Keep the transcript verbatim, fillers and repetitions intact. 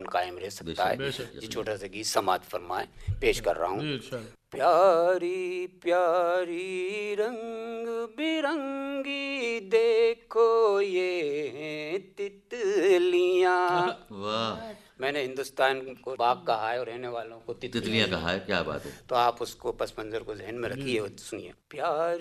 कायम रह सकता है। बेशक। ये छोटा सा गीत समाप्त फरमाए पेश कर रहा हूँ। जी, अच्छा। प्यारी प्यारी रंग बिरंगी देखो ये तितलियां। वाह, मैंने हिंदुस्तान को बाग कहा है और रहने वालों को तितलियां तितलियां। कहा है, क्या बात है। तो आप उसको पस मंजर को ध्यान में रखिए और सुनिए। प्यारी